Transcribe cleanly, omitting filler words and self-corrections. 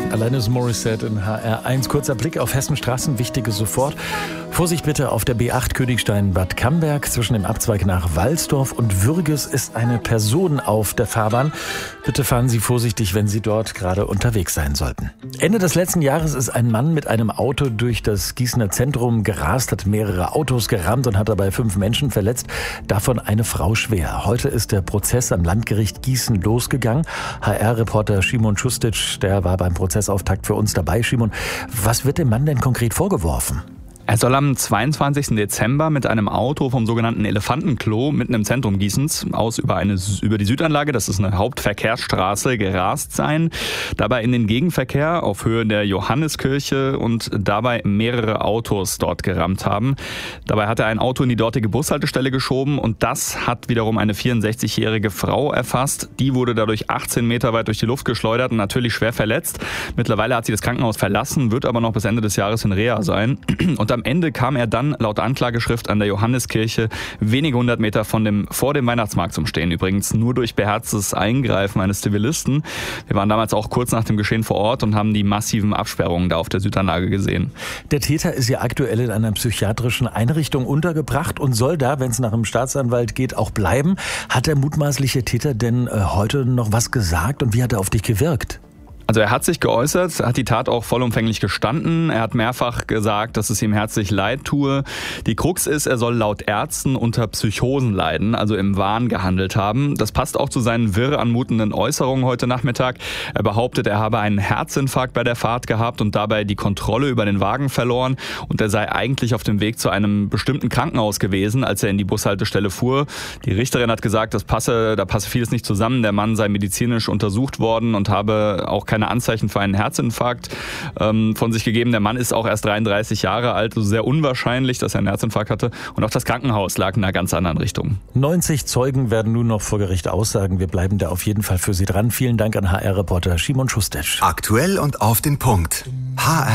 Alanis Morissette in HR1. Kurzer Blick auf Hessenstraßen, Wichtiges sofort. Vorsicht bitte auf der B8 Königstein-Bad Camberg. Zwischen dem Abzweig nach Walsdorf und Würges ist eine Person auf der Fahrbahn. Bitte fahren Sie vorsichtig, wenn Sie dort gerade unterwegs sein sollten. Ende des letzten Jahres ist ein Mann mit einem Auto durch das Gießener Zentrum gerast, hat mehrere Autos gerammt und hat dabei 5 Menschen verletzt, davon eine Frau schwer. Heute ist der Prozess am Landgericht Gießen losgegangen. HR-Reporter Szymon Schustic, der war beim Prozessauftakt für uns dabei. Szymon, was wird dem Mann denn konkret vorgeworfen? Er soll am 22. Dezember mit einem Auto vom sogenannten Elefantenklo mitten im Zentrum Gießens aus über die Südanlage, das ist eine Hauptverkehrsstraße, gerast sein. Dabei in den Gegenverkehr auf Höhe der Johanneskirche und dabei mehrere Autos dort gerammt haben. Dabei hat er ein Auto in die dortige Bushaltestelle geschoben und das hat wiederum eine 64-jährige Frau erfasst. Die wurde dadurch 18 Meter weit durch die Luft geschleudert und natürlich schwer verletzt. Mittlerweile hat sie das Krankenhaus verlassen, wird aber noch bis Ende des Jahres in Reha sein. Und am Ende kam er dann laut Anklageschrift an der Johanneskirche wenige 100 Meter vor dem Weihnachtsmarkt zum Stehen. Übrigens nur durch beherztes Eingreifen eines Zivilisten. Wir waren damals auch kurz nach dem Geschehen vor Ort und haben die massiven Absperrungen da auf der Südanlage gesehen. Der Täter ist ja aktuell in einer psychiatrischen Einrichtung untergebracht und soll da, wenn es nach dem Staatsanwalt geht, auch bleiben. Hat der mutmaßliche Täter denn heute noch was gesagt und wie hat er auf dich gewirkt? Also er hat sich geäußert, hat die Tat auch vollumfänglich gestanden. Er hat mehrfach gesagt, dass es ihm herzlich leid tue. Die Krux ist, er soll laut Ärzten unter Psychosen leiden, also im Wahn gehandelt haben. Das passt auch zu seinen wirr anmutenden Äußerungen heute Nachmittag. Er behauptet, er habe einen Herzinfarkt bei der Fahrt gehabt und dabei die Kontrolle über den Wagen verloren. Und er sei eigentlich auf dem Weg zu einem bestimmten Krankenhaus gewesen, als er in die Bushaltestelle fuhr. Die Richterin hat gesagt, da passe vieles nicht zusammen. Der Mann sei medizinisch untersucht worden und habe auch keine Anzeichen für einen Herzinfarkt von sich gegeben. Der Mann ist auch erst 33 Jahre alt, also sehr unwahrscheinlich, dass er einen Herzinfarkt hatte. Und auch das Krankenhaus lag in einer ganz anderen Richtung. 90 Zeugen werden nun noch vor Gericht aussagen. Wir bleiben da auf jeden Fall für Sie dran. Vielen Dank an HR-Reporter Szymon Schustic. Aktuell und auf den Punkt. HR